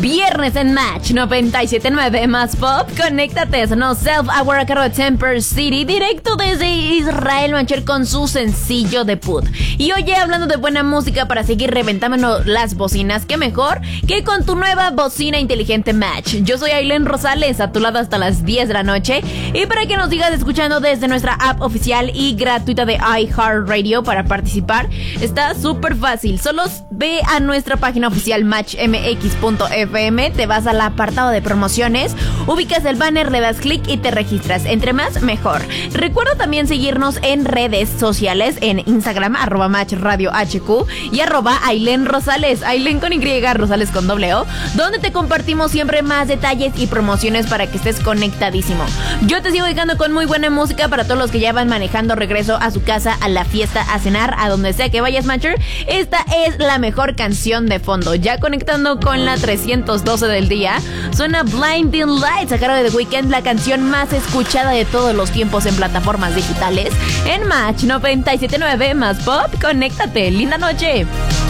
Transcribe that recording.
Viernes en Match 97.9 más pop. Conéctate, no Self Hour a cargo de Temper City, directo desde Israel, Mancher, con su sencillo debut. Y oye, hablando de buena música para seguir reventando las bocinas, qué mejor que con tu nueva bocina inteligente Match. Yo soy Ailén Rosales, a tu lado hasta las 10 de la noche. Y para que nos sigas escuchando desde nuestra app oficial y gratuita de iHeartRadio para participar, está súper fácil. Solo ve a nuestra página oficial matchmx.fm, te vas al apartado de promociones, ubicas el banner, le das clic y te registras. Entre más, mejor. Recuerda también seguirnos en redes sociales, en Instagram, @matchradiohq y @Ailén Rosales, Ailén con Y, Rosales con O, donde te compartimos siempre más detalles y promociones para que estés conectadísimo. Yo te sigo dejando con muy buena música para todos los que ya van manejando regreso a su casa, a la fiesta, a cenar, a donde sea que vayas, Matcher. Esta es la mejor canción de fondo. Ya conectando con la 312 del día, suena Blinding Lights a cargo de The Weeknd, la canción más escuchada de todos los tiempos en plataformas digitales. En Match 97.9 más pop, conéctate. Linda noche.